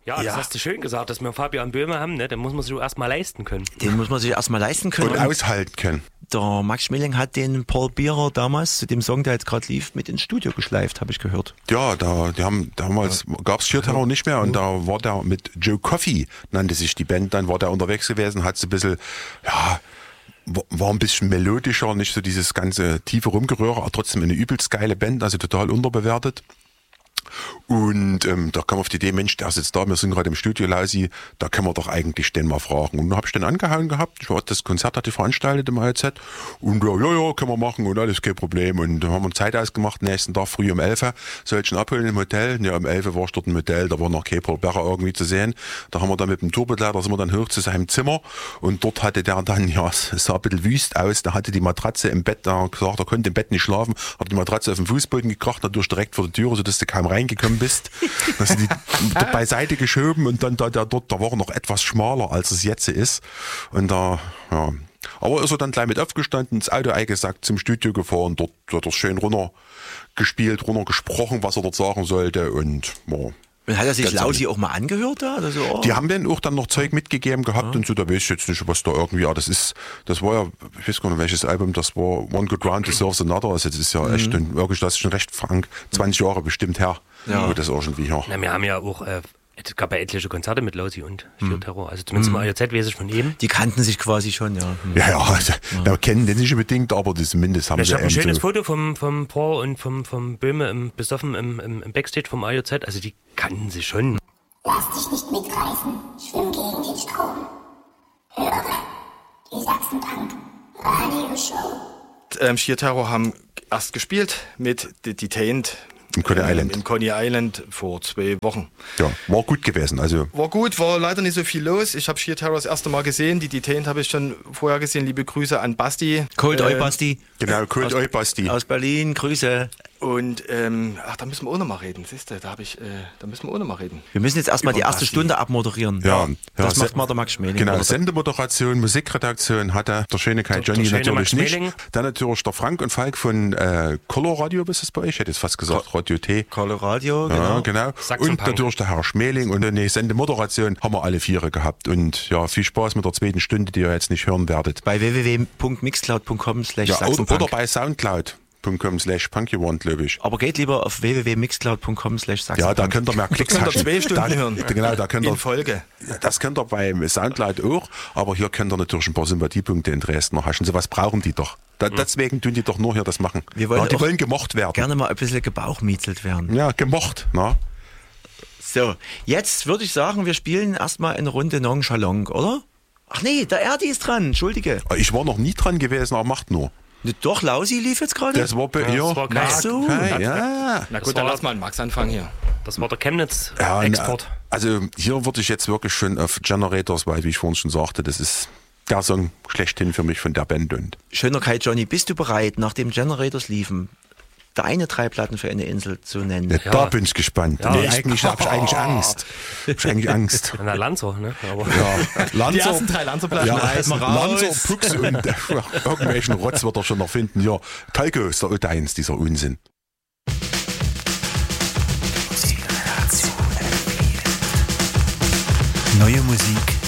Ja, das hast du schön gesagt, dass wir Fabian Böhme haben, ne? Den muss man sich erstmal leisten können. Den muss man sich erstmal leisten können. Und aushalten können. Der Max Schmeling hat den Paul Bierer damals zu dem Song, der jetzt gerade lief, mit ins Studio geschleift, habe ich gehört. Ja, damals gab es Sheer Terror nicht mehr und da war der mit Joe Coffey, nannte sich die Band, dann war der unterwegs gewesen, hat so ein bisschen, war ein bisschen melodischer, nicht so dieses ganze tiefe Rumgerühre, aber trotzdem eine übelst geile Band, also total unterbewertet. Und da kam auf die Idee, Mensch, der ist jetzt da, wir sind gerade im Studio, Lausi, da können wir doch eigentlich den mal fragen. Und dann habe ich den angehauen gehabt, das Konzert hatte veranstaltet im AOZ und ja, können wir machen und alles, kein Problem. Und dann haben wir Zeit ausgemacht, nächsten Tag früh um 11 soll ich ihn abholen im Hotel. Ja, um 11 war ich dort im Hotel, da war noch kein Paul Bierer irgendwie zu sehen. Da haben wir dann mit dem Turbolader, sind wir dann hoch zu seinem Zimmer und dort hatte der dann, es sah ein bisschen wüst aus, da hatte die Matratze im Bett, da gesagt, er konnte im Bett nicht schlafen, hat die Matratze auf den Fußboden gekracht, dadurch direkt vor der Tür, sodass du kaum reingekommen bist. Hast du die beiseite geschoben und dann da war er noch etwas schmaler, als es jetzt ist. Und da, ja. Aber ist er dann gleich mit aufgestanden, ins Auto eingesackt, zum Studio gefahren, dort wird er schön runtergespielt, runtergesprochen, was er dort sagen sollte und Und hat er sich Lausi auch mal angehört da? Oder so? Die haben dann auch dann noch Zeug mitgegeben gehabt und so, da weiß ich jetzt nicht, was da irgendwie, das war ja, ich weiß gar nicht welches Album, das war One Good Round Deserves Another, also das ist ja echt, wirklich, das ist schon recht frank, 20 Jahre bestimmt her, wo das irgendwie her. Na, wir haben ja auch, es gab ja etliche Konzerte mit Lausi und Sheer Terror, also zumindest mal AOZ weiß ich von ihm. Die kannten sich quasi schon, ja. Also, wir kennen den nicht unbedingt, aber zumindest haben ich sie habe ein schönes Foto vom Paul und vom Böhme besoffen im Backstage vom AOZ, also die kannten sich schon. Lass dich nicht mitreißen, schwimm gegen den Strom. Höre die Sachsenpunk Radioshow. Sheer Terror haben erst gespielt mit Detained im Coney Island. Im Coney Island vor 2 Wochen. Ja, war gut gewesen. Also war gut, war leider nicht so viel los. Ich habe Sheer Terror das erste Mal gesehen. Die Detained habe ich schon vorher gesehen. Liebe Grüße an Basti. Cold Oi Basti. Genau, Cold Oi Basti. Aus Berlin, Grüße. Und da müssen wir auch noch mal reden. Siehst du, da müssen wir auch noch mal reden. Wir müssen jetzt erstmal die erste Stunde abmoderieren. Ja, das macht mal der Max Schmeling. Genau, Sendemoderation, Musikredaktion hatte der schöne Kai Johnny natürlich nicht. Dann natürlich der Frank und Falk von Color Radio, ist es bei euch? Ich hätte jetzt fast gesagt Radio T. Color Radio, genau. Und natürlich der Herr Schmeling und eine Sendemoderation haben wir alle 4 gehabt. Und ja, viel Spaß mit der 2. Stunde, die ihr jetzt nicht hören werdet. Bei www.mixcloud.com/Sachsenpunk. Oder bei Soundcloud.com/punkyone, glaube ich. Aber geht lieber auf www.mixcloud.com/Sachsenpunk. Ja, da könnt ihr mehr Klicks haben. 2 Stunden hören. Genau, da könnt ihr, in Folge. Das könnt ihr beim Soundcloud auch, aber hier könnt ihr natürlich ein paar Sympathiepunkte in Dresden noch haschen. So was brauchen die doch. Deswegen tun die doch nur hier das machen. Die wollen gemocht werden. Gerne mal ein bisschen gebauchmietzelt werden. Ja, gemocht. Na? So, jetzt würde ich sagen, wir spielen erstmal eine Runde Nonchalant, oder? Ach nee, der Erdi ist dran, entschuldige. Ich war noch nie dran gewesen, aber macht nur. Doch, Lausi lief jetzt gerade? Das war bei ihr. So. Ja. Na gut, dann lass mal Max anfangen hier. Das war der Chemnitz-Export. Also hier würde ich jetzt wirklich schon auf Generators, weil, wie ich vorhin schon sagte, das ist der Song schlechthin für mich von der Band. Und schöner Kai Johnny, bist du bereit, nachdem Generators liefen, deine 3 Platten für eine Insel zu nennen? Ja, da bin ich gespannt. Ja, nee, eigentlich habe ich eigentlich Angst. Na, Lanzer, ne? Aber ja, Lanzer, die ersten 3 Lanzer-Platten. Ja, Lanzer, Pux und irgendwelchen Rotz wird er schon noch finden. Ja, Talco ist der Odeins, dieser Unsinn. Neue Musik